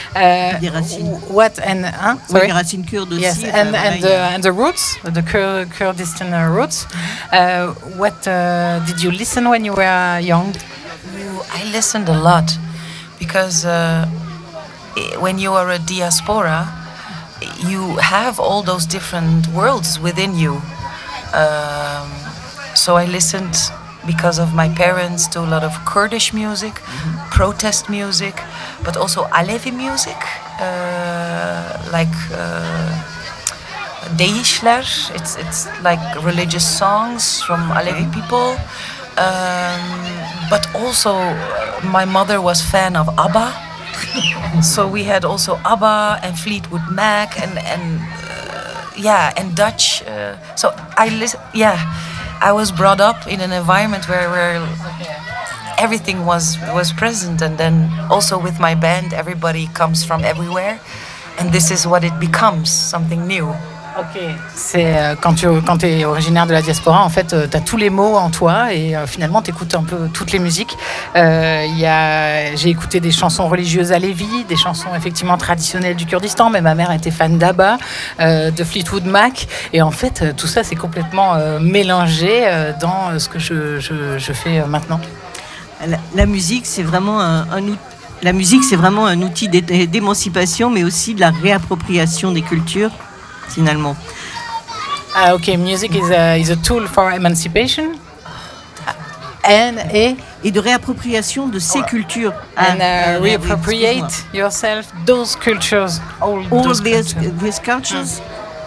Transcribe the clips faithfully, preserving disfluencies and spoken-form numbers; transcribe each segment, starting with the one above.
Uh, Des racines. What and huh? Oui, des racines kurdes aussi. Yes, enfin, and voilà, and il y a- the, and the roots, the Kur- Kurdistan uh, roots. Uh, what uh, did you listen when you were young? Ooh, I listened a lot because uh, i- when you are a diaspora, you have all those different worlds within you. Um, so I listened because of my parents to a lot of Kurdish music, mm-hmm. protest music, but also Alevi music, uh, like uh, Deyishler. It's it's like religious songs from Alevi people. Um, but also, uh, my mother was fan of ABBA, so we had also ABBA and Fleetwood Mac and and uh, yeah and Dutch. Uh, so I listen. Yeah, I was brought up in an environment where where everything was was present, and then also with my band, everybody comes from everywhere, and this is what it becomes, something new. Ok, c'est euh, quand tu quand es originaire de la diaspora, en fait, euh, tu as tous les mots en toi et euh, finalement, tu écoutes un peu toutes les musiques. Euh, y a, j'ai écouté des chansons religieuses alevis, des chansons effectivement traditionnelles du Kurdistan, mais ma mère était fan d'ABBA, euh, de Fleetwood Mac, et en fait, euh, tout ça, c'est complètement euh, mélangé euh, dans ce que je, je, je fais euh, maintenant. La, la musique, c'est vraiment un, un outil. La musique, c'est vraiment un outil d'é- d'émancipation, mais aussi de la réappropriation des cultures, finalement. Ah, ok, music is a, is a tool for emancipation. And, et, Et de réappropriation de ces cultures. and Ah, uh, oui, reappropriate excuse-moi. yourself those cultures, all, All those these, cultures. these cultures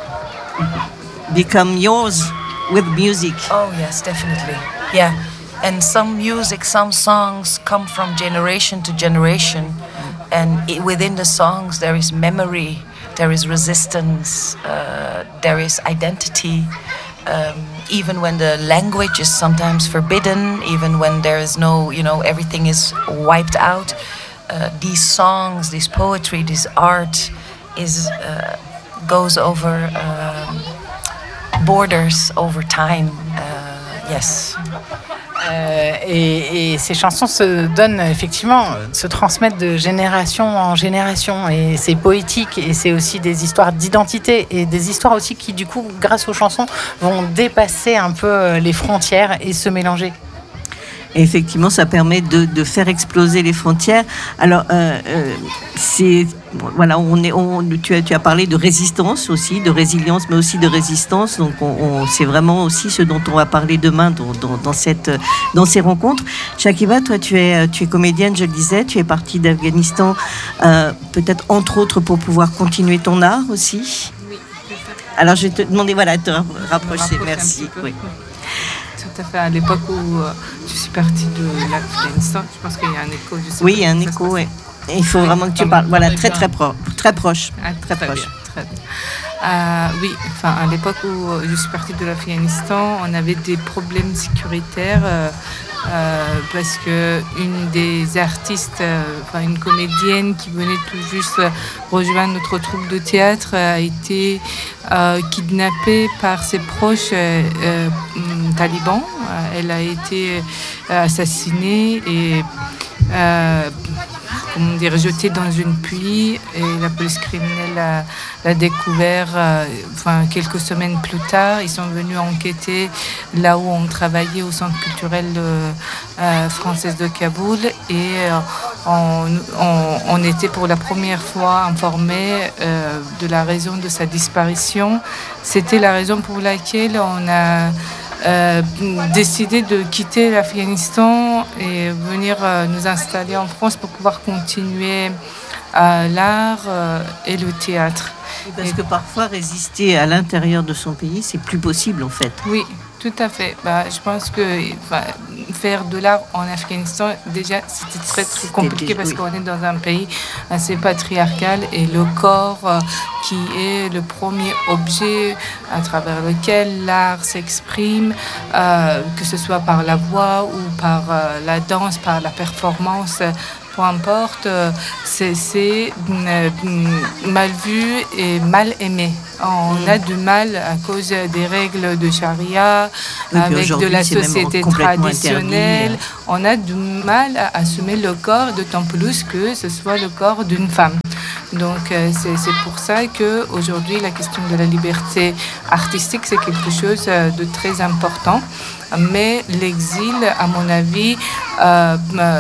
become yours with music. Oh yes, definitely. Yeah, and some music, some songs come from generation to generation, and I within the songs there is memory, there is resistance, uh, there is identity. Um, even when the language is sometimes forbidden, even when there is no, you know, everything is wiped out, uh, these songs, this poetry, this art is uh, goes over um, borders, over time. Uh, yes. Euh, et, et ces chansons se donnent effectivement, se transmettent de génération en génération, et c'est poétique, et c'est aussi des histoires d'identité et des histoires aussi qui du coup, grâce aux chansons, vont dépasser un peu les frontières et se mélanger. Et effectivement, ça permet de, de faire exploser les frontières. Alors, euh, euh, c'est voilà, on est, on, tu as, tu as parlé de résistance aussi, de résilience, mais aussi de résistance. Donc, on, on, c'est vraiment aussi ce dont on va parler demain dans, dans, dans cette, dans ces rencontres. Shakiba, toi, tu es, tu es comédienne, je le disais, tu es partie d'Afghanistan, euh, peut-être entre autres pour pouvoir continuer ton art aussi. Oui. Alors, je vais te demander, voilà, de te rapprocher. Merci. Oui. Tout à fait. À l'époque où euh, je suis partie de l'Afghanistan, je pense qu'il y a un écho. Je sais Oui, pas il y a un comment ça se écho, passe. oui. Et il faut vraiment que tu parles. Voilà, très très proche, très proche, Ah, très très proche. bien, très bien. Euh, oui, enfin, à l'époque où je suis partie de l'Afghanistan, on avait des problèmes sécuritaires euh, euh, parce que une des artistes, euh, enfin une comédienne qui venait tout juste rejoindre notre troupe de théâtre a été euh, kidnappée par ses proches euh, euh, talibans. Elle a été assassinée et euh, comment dire, jetée dans une pluie, et la police criminelle l'a, l'a découvert euh, enfin, quelques semaines plus tard. Ils sont venus enquêter là où on travaillait au centre culturel euh, euh, français de Kaboul, et euh, on, on, on était pour la première fois informés euh, de la raison de sa disparition. C'était la raison pour laquelle on a Euh, décidé de quitter l'Afghanistan et venir euh, nous installer en France pour pouvoir continuer euh, l'art euh, et le théâtre. Parce et que parfois résister à l'intérieur de son pays, c'est plus possible en fait. Oui, tout à fait. Bah, je pense que bah, faire de l'art en Afghanistan, déjà, c'était très, très compliqué C'était, parce oui. qu'on est dans un pays assez patriarcal, et le corps euh, qui est le premier objet à travers lequel l'art s'exprime, euh, que ce soit par la voix ou par euh, la danse, par la performance, peu importe, c'est, c'est euh, mal vu et mal aimé. On Mm. a du mal à cause des règles de charia, Oui, puis avec de la aujourd'hui, c'est même société complètement traditionnelle. interdit. On a du mal à assumer le corps, d'autant plus que ce soit le corps d'une femme. Donc euh, c'est, c'est pour ça qu'aujourd'hui, la question de la liberté artistique, c'est quelque chose euh, de très important. Mais l'exil, à mon avis, euh,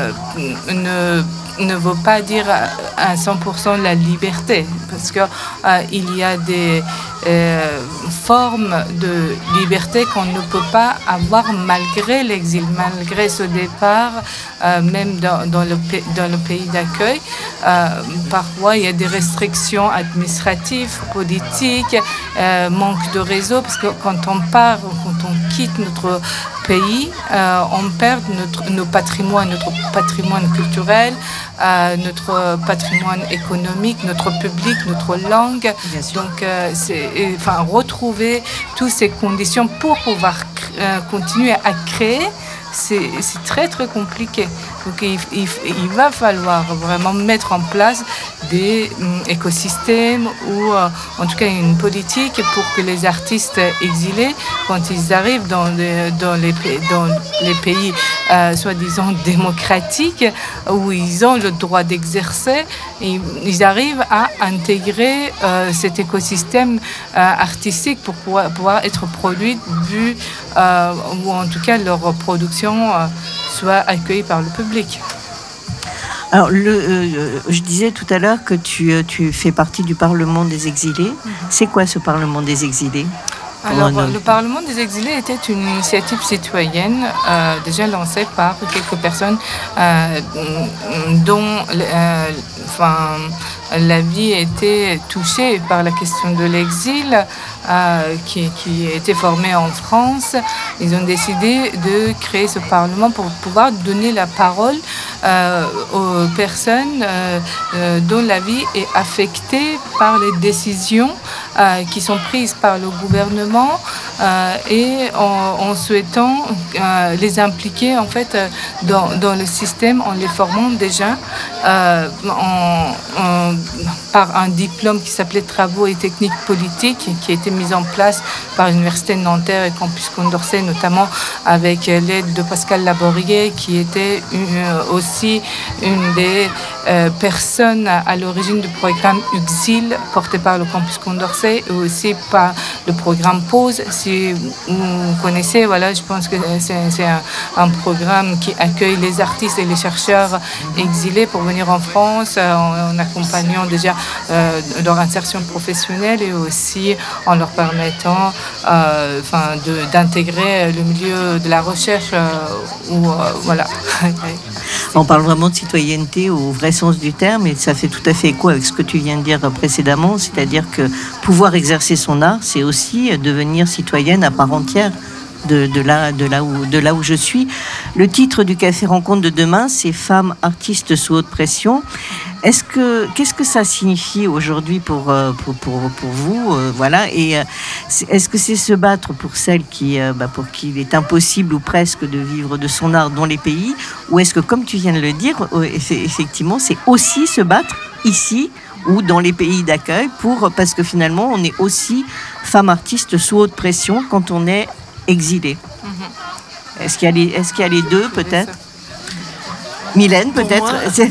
ne... ne veut pas dire à cent pour cent la liberté, parce qu'il euh, y a des euh, formes de liberté qu'on ne peut pas avoir malgré l'exil, malgré ce départ, euh, même dans, dans, le, dans le pays d'accueil. Euh, parfois, il y a des restrictions administratives, politiques, euh, manque de réseau, parce que quand on part, quand on quitte notre pays, euh, on perd notre, nos patrimoines, notre patrimoine culturel, euh, notre patrimoine économique, notre public, notre langue. Donc, euh, c'est, et, enfin, retrouver toutes ces conditions pour pouvoir euh, continuer à créer, c'est, c'est très très compliqué. Donc il, il, il va falloir vraiment mettre en place des um, écosystèmes ou euh, en tout cas une politique pour que les artistes exilés, quand ils arrivent dans les, dans les, dans les pays euh, soi-disant démocratiques, où ils ont le droit d'exercer, ils, ils arrivent à intégrer euh, cet écosystème euh, artistique pour pouvoir, pouvoir être produits, vu, euh, ou en tout cas leur production euh, soit accueillie par le public. Alors, le, euh, je disais tout à l'heure que tu, tu fais partie du Parlement des exilés. Mm-hmm. C'est quoi ce Parlement des exilés ? Alors, oh, le Parlement des exilés était une initiative citoyenne euh, déjà lancée par quelques personnes euh, dont euh, enfin, la vie était touchée par la question de l'exil, euh, qui, qui était formée en France. Ils ont décidé de créer ce Parlement pour pouvoir donner la parole euh, aux personnes euh, euh, dont la vie est affectée par les décisions euh, qui sont prises par le gouvernement euh, et en, en souhaitant euh, les impliquer en fait dans, dans le système en les formant déjà euh, en, en, par un diplôme qui s'appelait Travaux et techniques politiques, qui a été mis en place par l'Université de Nanterre et Campus Condorcet, notamment avec l'aide de Pascal Laborier, qui était une, aussi une des euh, personnes à, à l'origine du programme Uxil porté par le Campus Condorcet et aussi par le programme Pause. Si vous connaissez, voilà, je pense que c'est, c'est un, un programme qui accueille les artistes et les chercheurs exilés pour venir en France en, en accompagnant déjà euh, leur insertion professionnelle et aussi en leur permettant euh, enfin, de, d'intégrer le milieu de la recherche euh, où, euh, voilà. On parle vraiment de citoyenneté au vrai sens du terme et ça fait tout à fait écho avec ce que tu viens de dire précédemment, c'est-à-dire que pouvoir exercer son art, c'est aussi devenir citoyenne à part entière de, de, là, de, là où, de là où je suis. Le titre du Café Rencontre de demain, c'est « Femmes artistes sous haute pression ». Est-ce que, qu'est-ce que ça signifie aujourd'hui pour, pour, pour, pour vous euh, voilà, et euh, est-ce que c'est se battre pour celles qui, euh, bah, pour qui il est impossible ou presque de vivre de son art dans les pays, ou est-ce que, comme tu viens de le dire, euh, effectivement, c'est aussi se battre ici ou dans les pays d'accueil, pour, parce que finalement, on est aussi femme artiste sous haute pression quand on est exilé. Mm-hmm. Est-ce qu'il y a les, est-ce qu'il y a les deux, peut-être ? Mylène, peut-être. tu,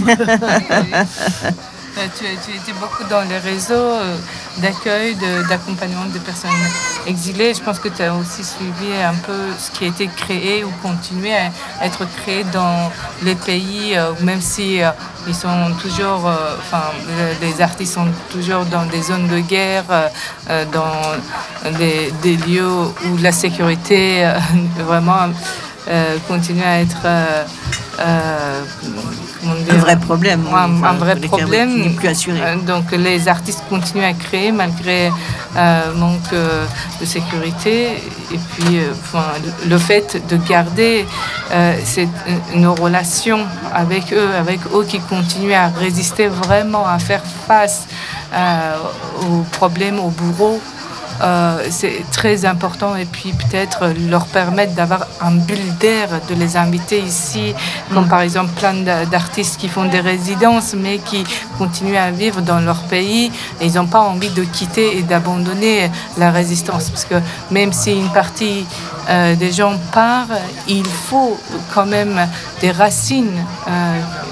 tu étais beaucoup dans les réseaux euh, d'accueil, de, d'accompagnement des personnes exilées. Je pense que tu as aussi suivi un peu ce qui a été créé ou continué à être créé dans les pays, euh, même si euh, ils sont toujours, euh, enfin, les artistes sont toujours dans des zones de guerre, euh, dans des, des lieux où la sécurité euh, vraiment euh, continue à être euh, Euh, dire, un vrai problème, un, enfin, un vrai problème qui n'est plus assuré. Euh, donc les artistes continuent à créer malgré euh, manque euh, de sécurité et puis euh, enfin, le fait de garder euh, cette, nos relations avec eux, avec eux qui continuent à résister vraiment, à faire face euh, aux problèmes, aux bourreaux. Euh, c'est très important et puis peut-être leur permettre d'avoir un bulle d'air, de les inviter ici, comme par exemple plein d'artistes qui font des résidences mais qui continuent à vivre dans leur pays et ils n'ont pas envie de quitter et d'abandonner la résistance parce que même si une partie euh, des gens part, il faut quand même des racines euh,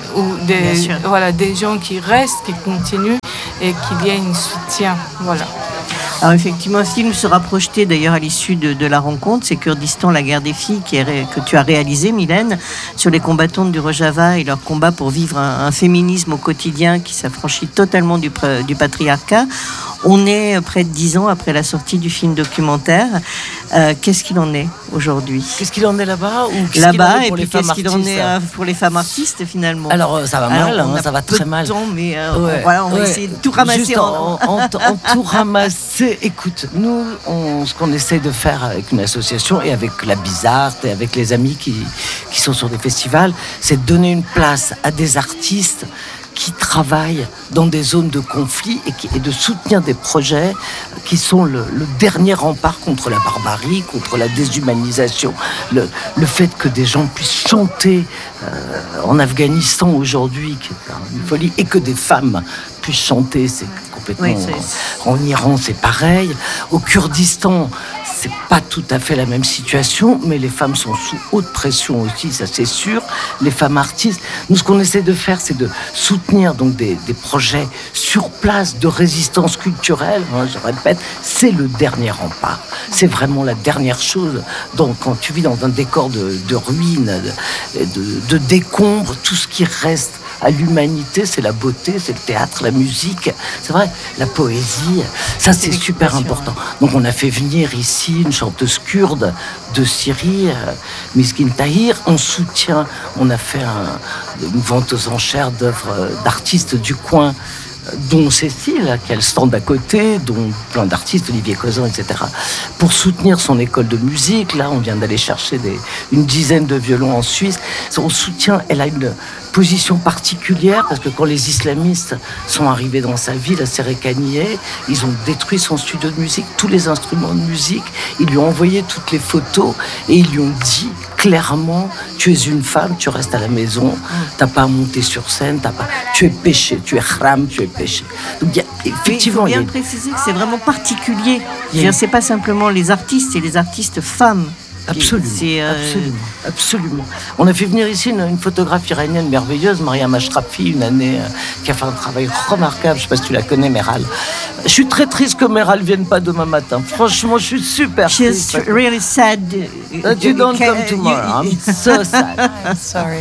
ou des, voilà, des gens qui restent, qui continuent et qu'il y ait un soutien. Voilà. Alors effectivement, un film sera projeté d'ailleurs à l'issue de, de la rencontre, c'est Kurdistan, la guerre des filles, qui est ré, que tu as réalisé, Mylène, sur les combattantes du Rojava et leur combat pour vivre un, un féminisme au quotidien qui s'affranchit totalement du, du patriarcat. On est près de dix ans après la sortie du film documentaire. Euh, qu'est-ce qu'il en est aujourd'hui ? Qu'est-ce qu'il en est là-bas ou qu'est-ce Là-bas, qu'il en est pour et les puis qu'est-ce qu'il en est euh, pour les femmes artistes finalement ? Alors ça va mal, Alors, hein, ça va très mal. Temps, mais euh, ouais, voilà, on va ouais. essayer de tout ramasser. Juste en, en, en, en tout ramasser. Écoute, nous, on, ce qu'on essaie de faire avec une association et avec la Bizarre et avec les amis qui, qui sont sur des festivals, c'est de donner une place à des artistes qui travaillent dans des zones de conflit et, qui, et de soutenir des projets qui sont le, le dernier rempart contre la barbarie, contre la déshumanisation. Le, le fait que des gens puissent chanter euh, en Afghanistan aujourd'hui, qui est une folie, et que des femmes puissent chanter, c'est complètement... Oui, c'est... En Iran, c'est pareil. Au Kurdistan, c'est pas tout à fait la même situation, mais les femmes sont sous haute pression aussi, ça c'est sûr. Les femmes artistes. Nous, ce qu'on essaie de faire, c'est de soutenir donc des, des projets sur place de résistance culturelle. Hein, je répète, c'est le dernier rempart. C'est vraiment la dernière chose. Donc, quand tu vis dans un décor de, de ruines, de, de, de décombres, tout ce qui reste à l'humanité, c'est la beauté, c'est le théâtre, la musique, c'est vrai, la poésie, ça c'est super important. Donc on a fait venir ici une chanteuse kurde de Syrie, euh, Miskin Tahir, en soutien, on a fait un, une vente aux enchères d'œuvres d'artistes du coin, dont Cécile, qui a le stand à côté, dont plein d'artistes, Olivier Causan, et cetera, pour soutenir son école de musique. Là, on vient d'aller chercher des, une dizaine de violons en Suisse. Son soutien, elle a une position particulière, parce que quand les islamistes sont arrivés dans sa ville, à Sérékaniye, ils ont détruit son studio de musique, tous les instruments de musique, ils lui ont envoyé toutes les photos, et ils lui ont dit clairement, tu es une femme, tu restes à la maison, t'as pas à monter sur scène, t'as pas, tu es péché, tu es haram, tu es péché. Donc, il y a, effectivement, il faut bien il y a... préciser que c'est vraiment particulier. Je a... C'est pas simplement les artistes, c'est les artistes femmes. Absolument, c'est, euh... absolument, absolument. On a fait venir ici une, une photographe iranienne merveilleuse, Mariam Ashrafi, une année, euh, qui a fait un travail remarquable. Je ne sais pas si tu la connais, Meral. Je suis très triste que Meral ne vienne pas demain matin. Franchement, je suis super triste. She's really sad. That you don't come tomorrow. I'm so sad. I'm sorry.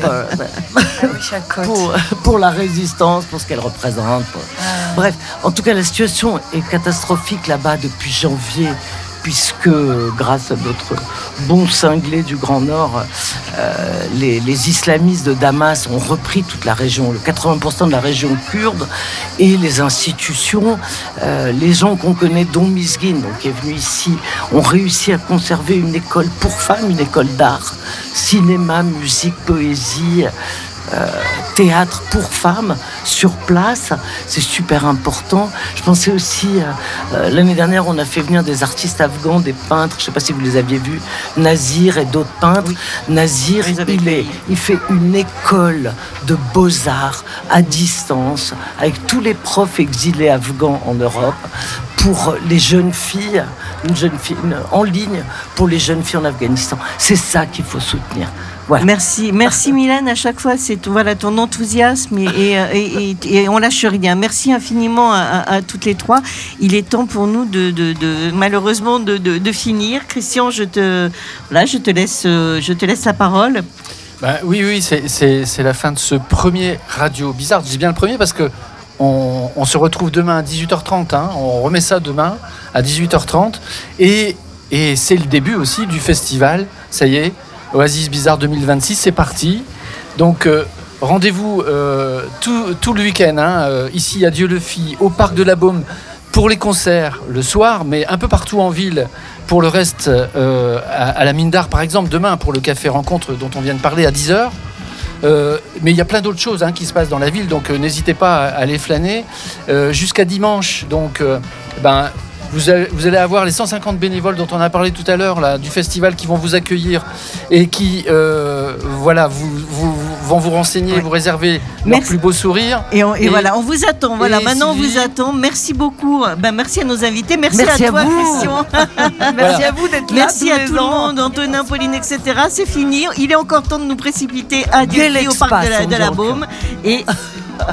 I wish I could. Pour, pour la résistance, pour ce qu'elle représente. Pour... Ah. Bref, en tout cas, la situation est catastrophique là-bas depuis janvier, puisque grâce à notre bon cinglé du Grand Nord, euh, les, les islamistes de Damas ont repris toute la région, le quatre-vingts pour cent de la région kurde, et les institutions, euh, les gens qu'on connaît, dont Miskin, donc, qui est venu ici, ont réussi à conserver une école pour femmes, une école d'art, cinéma, musique, poésie, Euh, théâtre pour femmes sur place, c'est super important. Je pensais aussi, euh, euh, l'année dernière, on a fait venir des artistes afghans, des peintres, je ne sais pas si vous les aviez vus, Nazir et d'autres peintres. Oui. Nazir, il, est, il fait une école de beaux-arts à distance, avec tous les profs exilés afghans en Europe, pour les jeunes filles, une jeune fille une, en ligne, pour les jeunes filles en Afghanistan. C'est ça qu'il faut soutenir. Voilà. Merci, merci Mylène. À chaque fois, c'est voilà ton enthousiasme et, et, et, et on lâche rien. Merci infiniment à, à, à toutes les trois. Il est temps pour nous de, de, de malheureusement de, de, de finir. Christian, je te, voilà, je te laisse, je te laisse la parole. Bah, oui, oui, c'est, c'est, c'est la fin de ce premier Radio Bizarre. Je dis bien le premier parce que on, on se retrouve demain à dix-huit heures trente. Hein, on remet ça demain à dix-huit heures trente et et c'est le début aussi du festival. Ça y est. Oasis Bizarre deux mille vingt-six, c'est parti. Donc euh, rendez-vous euh, tout, tout le week-end, hein, euh, ici à Dieu-le-Fit, au Parc de la Baume, pour les concerts le soir, mais un peu partout en ville. Pour le reste, euh, à, à la Mine d'Art, par exemple, demain, pour le Café Rencontre dont on vient de parler à dix heures. Euh, mais il y a plein d'autres choses hein, qui se passent dans la ville, donc euh, n'hésitez pas à, à aller flâner. Euh, jusqu'à dimanche, donc... Euh, ben, Vous allez, vous allez avoir les cent cinquante bénévoles dont on a parlé tout à l'heure là, du festival qui vont vous accueillir et qui euh, voilà, vous, vous, vont vous renseigner, Ouais. vous réserver leur Merci. plus beau sourire. Et, on, et, Et- voilà, on vous attend. Voilà, et maintenant Sylvie- on vous attend. Merci beaucoup. Ben, merci à nos invités. Merci, Merci à à toi, vous. Christian. Merci à vous d'être là. Merci tous à les tout le ans. monde, Antonin, Pauline, et cetera. C'est fini. Il est encore temps de nous précipiter à Quel Dieuzy au parc de la, espace, de la on dit Baume. Et